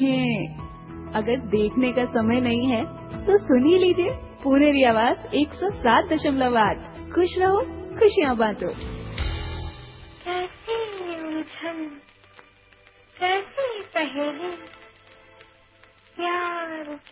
देखें। अगर देखने का समय नहीं है तो सुन ही लीजिए पुनेरी आवाज 107.8। खुश रहो, खुशियाँ बांटो। कैसी उलझन, कैसी पहेली, प्यार